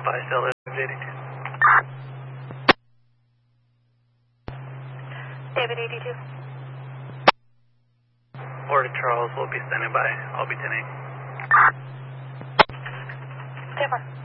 by Stella 82. David 82. Order Charles will be standing by. I'll be 10-8. 10-4.